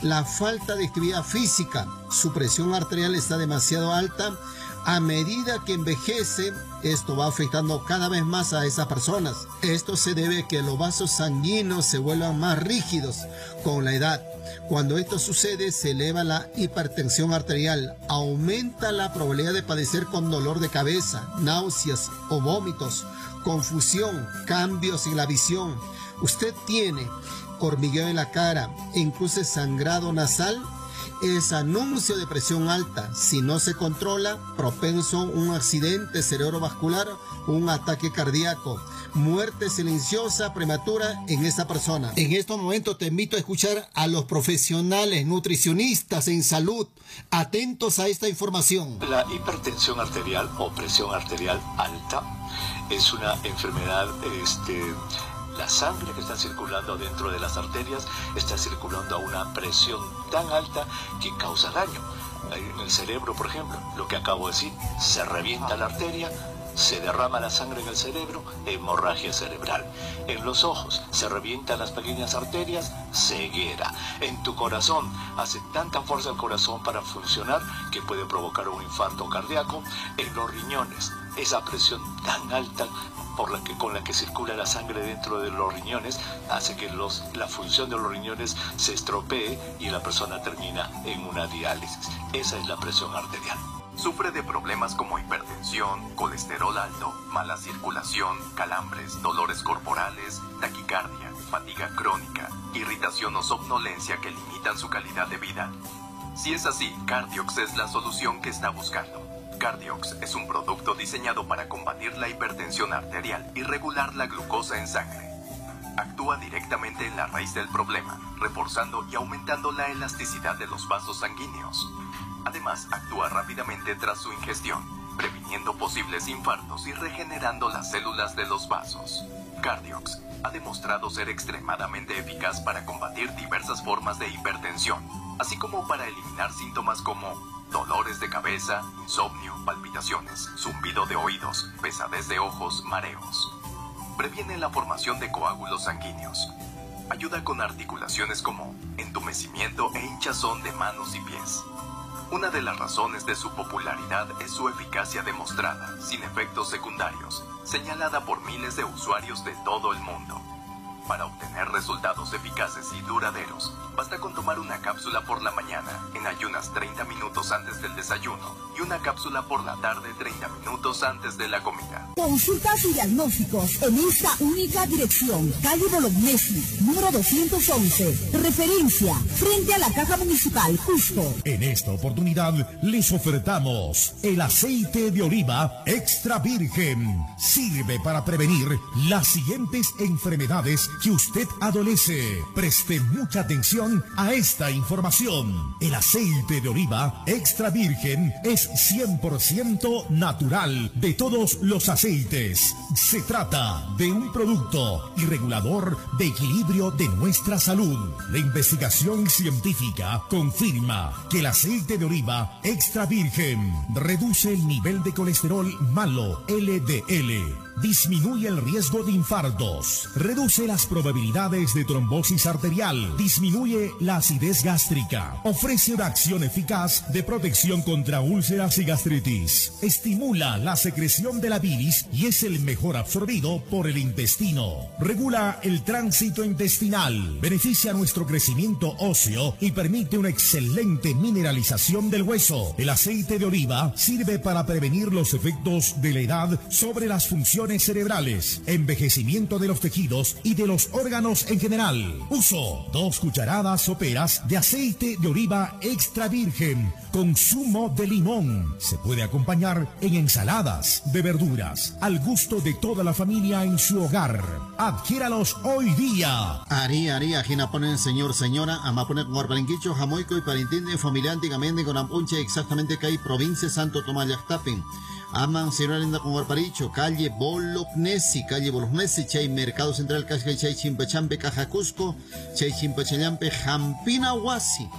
la falta de actividad física. Su presión arterial está demasiado alta. A medida que envejece, esto va afectando cada vez más a esas personas. Esto se debe a que los vasos sanguíneos se vuelvan más rígidos con la edad. Cuando esto sucede, se eleva la hipertensión arterial, aumenta la probabilidad de padecer con dolor de cabeza, náuseas o vómitos, confusión, cambios en la visión. Usted tiene hormigueo en la cara, incluso sangrado nasal. Es anuncio de presión alta. Si no se controla, propenso a un accidente cerebrovascular, un ataque cardíaco, muerte silenciosa prematura en esa persona. En estos momentos te invito a escuchar a los profesionales nutricionistas en salud, atentos a esta información. La hipertensión arterial o presión arterial alta es una enfermedad la sangre que está circulando dentro de las arterias está circulando a una presión tan alta que causa daño. En el cerebro, por ejemplo, lo que acabo de decir, se revienta la arteria, se derrama la sangre en el cerebro, hemorragia cerebral. En los ojos, se revientan las pequeñas arterias, ceguera. En tu corazón, hace tanta fuerza el corazón para funcionar que puede provocar un infarto cardíaco. En los riñones, esa presión tan alta con la que circula la sangre dentro de los riñones hace que la función de los riñones se estropee y la persona termina en una diálisis. Esa es la presión arterial. Sufre de problemas como hipertensión, colesterol alto, mala circulación, calambres, dolores corporales, taquicardia, fatiga crónica, irritación o somnolencia que limitan su calidad de vida. Si es así, Cardiox es la solución que está buscando. Cardiox es un producto diseñado para combatir la hipertensión arterial y regular la glucosa en sangre. Actúa directamente en la raíz del problema, reforzando y aumentando la elasticidad de los vasos sanguíneos. Además, actúa rápidamente tras su ingestión, previniendo posibles infartos y regenerando las células de los vasos. Cardiox ha demostrado ser extremadamente eficaz para combatir diversas formas de hipertensión, así como para eliminar síntomas como dolores de cabeza, insomnio, palpitaciones, zumbido de oídos, pesadez de ojos, mareos. Previene la formación de coágulos sanguíneos. Ayuda con articulaciones como entumecimiento e hinchazón de manos y pies. Una de las razones de su popularidad es su eficacia demostrada, sin efectos secundarios, señalada por miles de usuarios de todo el mundo. Para obtener resultados eficaces y duraderos, basta con tomar una cápsula por la mañana, en ayunas 30 minutos antes del desayuno, y una cápsula por la tarde 30 minutos antes de la comida. Consultas y diagnósticos en esta única dirección, calle Bolognesi, número 211, referencia, frente a la Caja Municipal, Cusco. En esta oportunidad les ofertamos el aceite de oliva extra virgen. Sirve para prevenir las siguientes enfermedades que usted adolece. Preste mucha atención a esta información. El aceite de oliva extra virgen es 100% natural de todos los aceites. Se trata de un producto y regulador de equilibrio de nuestra salud. La investigación científica confirma que el aceite de oliva extra virgen reduce el nivel de colesterol malo, LDL. Disminuye el riesgo de infartos, reduce las probabilidades de trombosis arterial, disminuye la acidez gástrica, ofrece una acción eficaz de protección contra úlceras y gastritis, estimula la secreción de la bilis y es el mejor absorbido por el intestino, regula el tránsito intestinal, beneficia nuestro crecimiento óseo y permite una excelente mineralización del hueso. El aceite de oliva sirve para prevenir los efectos de la edad sobre las funciones cerebrales, envejecimiento de los tejidos y de los órganos en general. Uso 2 cucharadas soperas de aceite de oliva extra virgen con zumo de limón. Se puede acompañar en ensaladas de verduras al gusto de toda la familia en su hogar. Adquiéralos hoy día. Ari, Gina ponen señor, señora, ama poner con Guarpalinquicho, Jamoico y Parintinde, familia antigamente con Ampunche, exactamente que hay provincia Santo Tomás Llactapen. Aman, señora linda con Guarparicho, calle Bolognesi, Chay Mercado Central, Chay Chimpachampe, Caja Cusco, Chay Chimpachallampe, Jampina Huasi.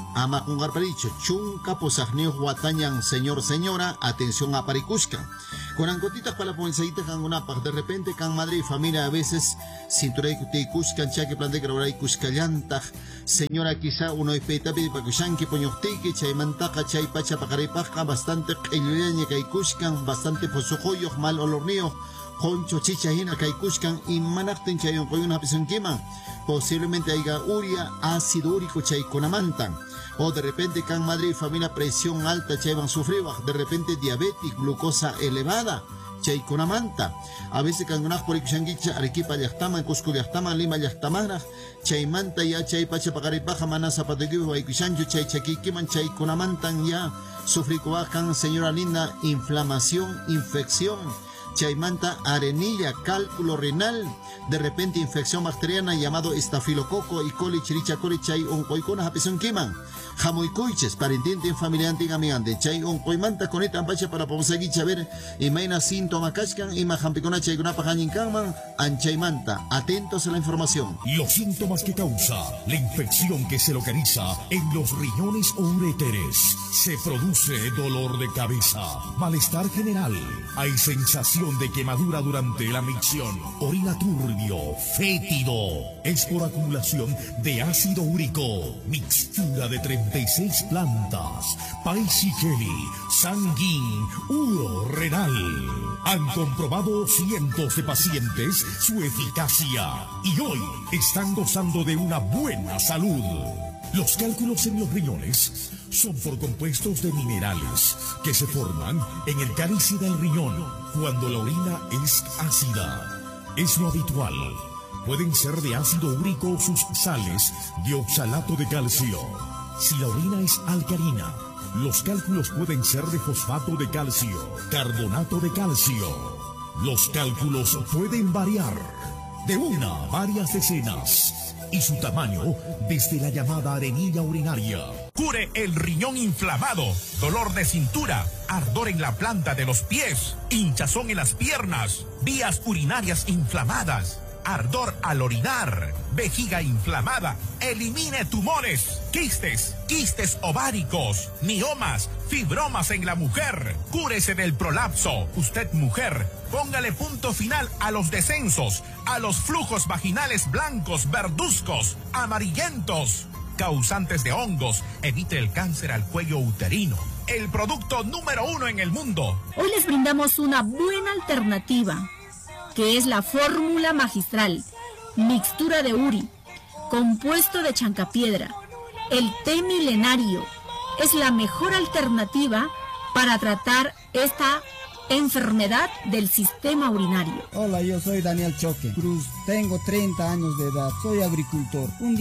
ama con garparicho, chunca posajneo huatañan, señor, señora, atención a paricusca. Con angotitas para la ponceita can una de repente can madre y familia a veces cintura y cuscan chaque plan de grabar y cuscallanta. Señora quizá uno y peta pide para que poñotique, chay mantaca, chay pacha pacarepaja, bastante elleña que cuscan, bastante posojoyos, mal olorneo. Concho chicha hina cuscan y manacten chayon con una presión quema. Posiblemente haya uria, ácido úrico chay con amantan. O de repente can madre y familia presión alta chay van sufrir, de repente diabetes, glucosa elevada. Chay con amanta. A veces can unas por ixanguicha, arequipa yachtama, cusco yachtama, lima yachtamana. Chay manta ya chay pacha pagaripaja, mana zapatequivo, ixancho chay chaquiquiman, chay con amantan ya. Sufricoacan, señora linda, inflamación, infección. Chaymanta, arenilla, cálculo renal, de repente infección bacteriana llamado estafilococo y coli, chiricha, coli, chay, oncoicona, japison kiman, jamoicoiches, parentiente, familia antigua, amigante, chay, oncoimanta, coneta, ampacha para conseguir saber, y maina síntoma cascan, y majampicona, chay, gunapa, jañincaman, anchaymanta, atentos a la información. Los síntomas que causa la infección que se localiza en los riñones o uréteres. Se produce dolor de cabeza, malestar general, hay sensación de quemadura durante la micción, orina turbio, fétido, es por acumulación de ácido úrico, mixtura de 36 plantas, paisijeli, sanguín, uro renal. Han comprobado cientos de pacientes su eficacia y hoy están gozando de una buena salud. Los cálculos en los riñones son por compuestos de minerales que se forman en el cálice del riñón cuando la orina es ácida. Es lo habitual. Pueden ser de ácido úrico o sus sales de oxalato de calcio. Si la orina es alcalina, los cálculos pueden ser de fosfato de calcio, carbonato de calcio. Los cálculos pueden variar de una a varias decenas y su tamaño desde la llamada arenilla urinaria. Cure el riñón inflamado, dolor de cintura, ardor en la planta de los pies, hinchazón en las piernas, vías urinarias inflamadas, ardor al orinar, vejiga inflamada, elimine tumores, quistes ováricos, miomas, fibromas en la mujer, cúrese del prolapso. Usted mujer, póngale punto final a los descensos, a los flujos vaginales blancos, verduzcos, amarillentos, causantes de hongos, evite el cáncer al cuello uterino. El producto número 1 en el mundo. Hoy les brindamos una buena alternativa, que es la fórmula magistral, mixtura de uri, compuesto de chancapiedra. El té milenario es la mejor alternativa para tratar esta enfermedad del sistema urinario. Hola, yo soy Daniel Choque Cruz, tengo 30 años de edad, soy agricultor.